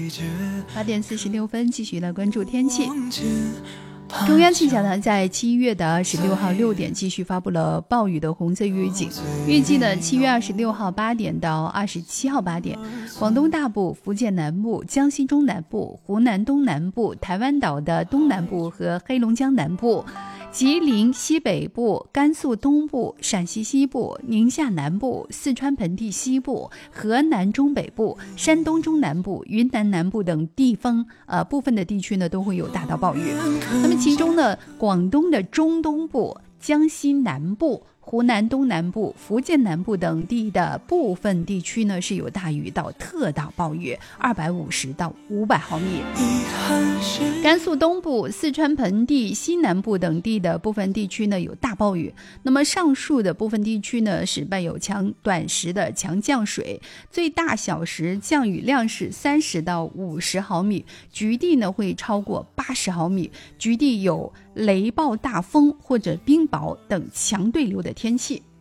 8点46分，继续来关注天气。中央气象台在7月的16号6点继续发布了暴雨的红色预警，预计呢7月26号8点到27号8点，广东大部、福建南部、江西中南部、湖南东南部、台湾岛的东南部和黑龙江南部、吉林西北部、甘肃东部、陕西西部、宁夏南部、四川盆地西部、河南中北部、山东中南部、云南南部等地方部分的地区呢都会有大到暴雨。那么其中呢，广东的中东部、江西南部、湖南东南部、福建南部等地的部分地区呢是有大雨到特大暴雨250到500毫米。甘肃东部、四川盆地西南部等地的部分地区呢有大暴雨。那么上述的部分地区呢是伴有短时的强降水，最大小时降雨量是30到50毫米，局地呢会超过80毫米，局地有雷暴大风或者冰雹等强对流的天气。